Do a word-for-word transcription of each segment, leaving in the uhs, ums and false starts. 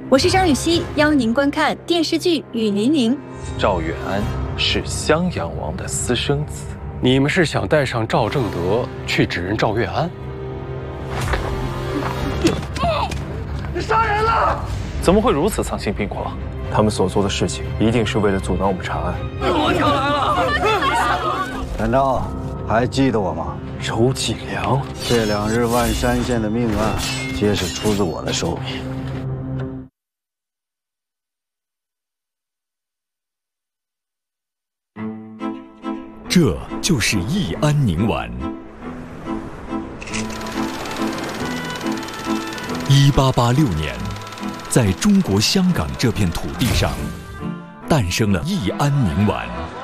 我是张雨绮，邀您观看电视剧《雨霖铃》。 赵远安是襄阳王的私生子， 你们是想带上赵正德去指认赵月安？ 你杀人了！ 怎么会如此丧心病狂？他们所做的事情一定是为了阻挠我们查案。 我跳来了！ 难道还记得我吗？ 周继良， 这两日万山县的命案，皆是出自我的手笔。 这就是益安宁丸。一八八六年，在中国香港这片土地上，诞生了益安宁丸，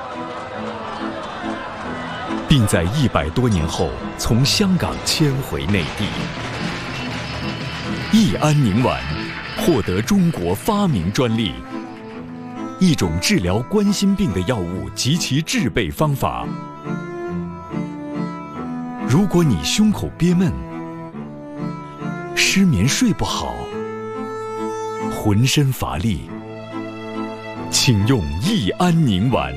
并在一百多年后从香港迁回内地。益安宁丸获得中国发明专利。 一种治疗冠心病的药物及其制备方法。如果你胸口憋闷、失眠睡不好、浑身乏力，请用益安宁丸。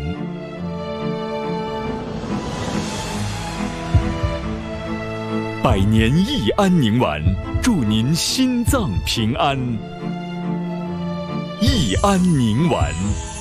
百年益安宁丸，祝您心脏平安。 益安宁丸，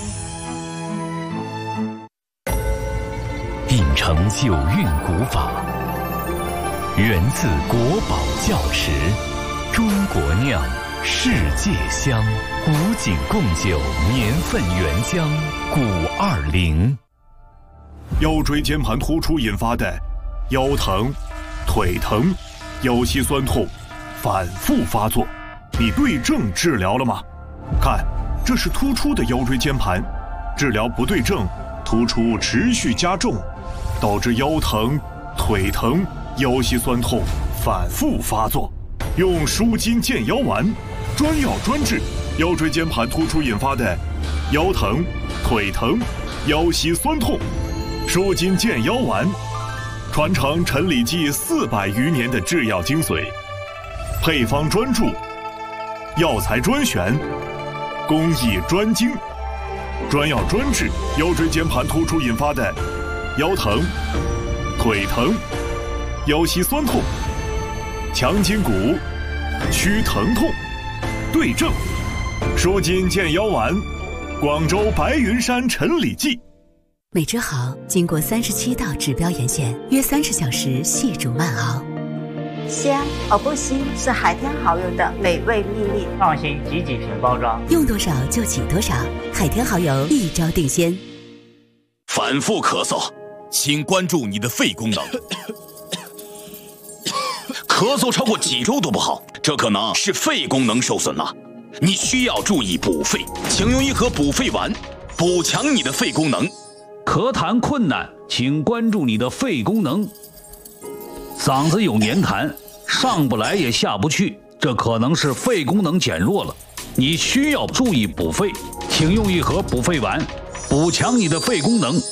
秉承九韵古法，源自国宝窖石，中国酿，世界香，古井贡酒年份原浆，古二零。 腰椎间盘突出引发的腰疼、腿疼、腰膝酸痛反复发作，你对症治疗了吗？ 看，这是突出的腰椎间盘，治疗不对症，突出持续加重，导致腰疼、腿疼、腰膝酸痛反复发作。用舒筋健腰丸，专药专治腰椎间盘突出引发的腰疼、腿疼、腰膝酸痛。舒筋健腰丸，传承陈李济四百余年的制药精髓，配方专注，药材专选。 工艺专精，专药专治腰椎间盘突出引发的腰疼、腿疼、腰膝酸痛、强筋骨、驱疼痛，对症，舒筋健腰丸，广州白云山陈李济。 美之好经过三十七道指标盐线，约三十小时细煮慢熬。 香而不腥是海天蚝油的美味秘密。 放心，挤几瓶包装， 用多少就挤多少。海天蚝油一招定鲜。 反复咳嗽，请关注你的肺功能。咳嗽超过几周都不好，这可能是肺功能受损了。你需要注意补肺，请用一盒补肺丸，补强你的肺功能。 咳痰困难，请关注你的肺功能。 嗓子有黏痰，上不来也下不去，这可能是肺功能减弱了。你需要注意补肺，请用一盒补肺丸，补强你的肺功能。